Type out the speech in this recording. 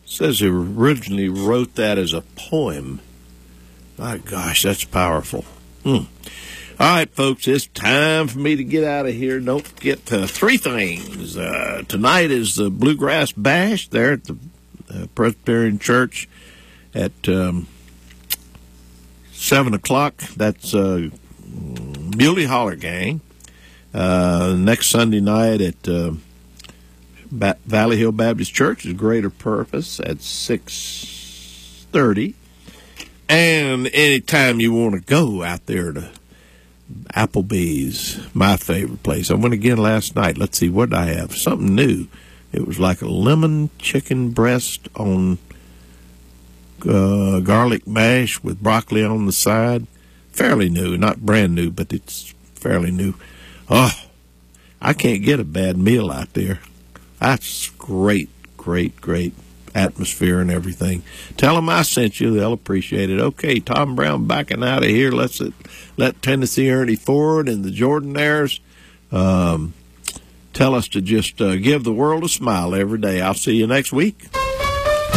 Says he originally wrote that as a poem. My gosh, that's powerful. All right, folks, it's time for me to get out of here. Don't forget three things. Tonight is the Bluegrass Bash there at the Presbyterian Church at 7 o'clock. That's Muley Holler Gang. Next Sunday night at Valley Hill Baptist Church is Greater Purpose at 6:30. And anytime you want to go out there to Applebee's, my favorite place. I went again last night. Let's see, what did I have? Something new. It was like a lemon chicken breast on garlic mash with broccoli on the side. Fairly new, not brand new, but it's fairly new. Oh, I can't get a bad meal out there. That's great, great, great atmosphere and everything. Tell them I sent you. They'll appreciate it. Okay, Tom Brown backing out of here. Let Tennessee Ernie Ford and the Jordan-Airs tell us to just give the world a smile every day. I'll see you next week.